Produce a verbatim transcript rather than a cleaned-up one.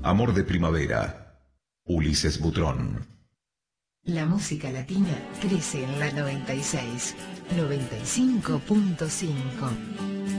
Amor de primavera. Ulises Butrón. La música latina crece en la noventa y seis, noventa y cinco punto cinco.